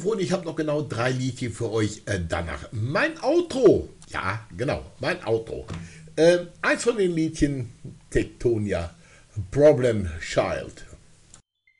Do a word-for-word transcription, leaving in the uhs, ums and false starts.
Und ich habe noch genau drei Liedchen für euch äh, danach. Mein Outro, ja genau, mein Outro. Äh, eins von den Liedchen, Tektonia, Problem Child.